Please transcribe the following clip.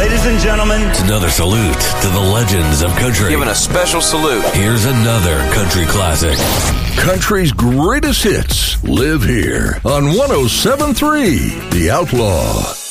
Ladies and gentlemen, it's another salute to the legends of country. Giving a special salute. Here's another country classic. Country's greatest hits live here on 107.3 The Outlaw.